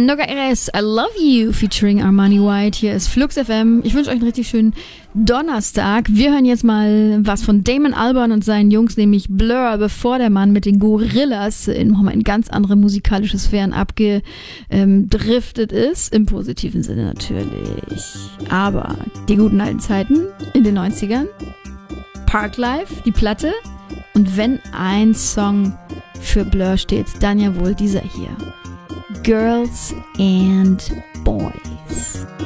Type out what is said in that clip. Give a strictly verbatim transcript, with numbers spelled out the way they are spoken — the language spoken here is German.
Noga Eres, I Love You featuring Armani White. Hier ist Flux F M. Ich wünsche euch einen richtig schönen Donnerstag. Wir hören jetzt mal was von Damon Albarn und seinen Jungs, nämlich Blur, bevor der Mann mit den Gorillas in, nochmal in ganz andere musikalische Sphären abgedriftet ist. Im positiven Sinne natürlich. Aber die guten alten Zeiten in den neunzigern, Parklife, die Platte. Und wenn ein Song für Blur steht, dann ja wohl dieser hier. Girls and Boys.